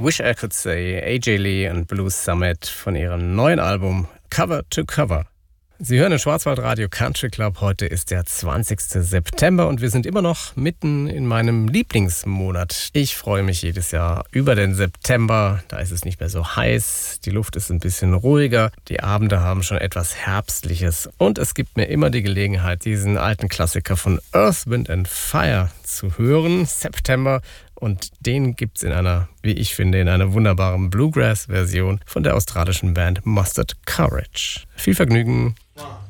Wish I Could Say, AJ Lee und Blues Summit von ihrem neuen Album Cover to Cover. Sie hören den Schwarzwaldradio Country Club. Heute ist der 20. September und wir sind immer noch mitten in meinem Lieblingsmonat. Ich freue mich jedes Jahr über den September. Da ist es nicht mehr so heiß, die Luft ist ein bisschen ruhiger, die Abende haben schon etwas Herbstliches und es gibt mir immer die Gelegenheit, diesen alten Klassiker von Earth, Wind and Fire zu hören, September. Und den gibt's in einer, wie ich finde, in einer wunderbaren Bluegrass-Version von der australischen Band Mustard Courage. Viel Vergnügen! 1,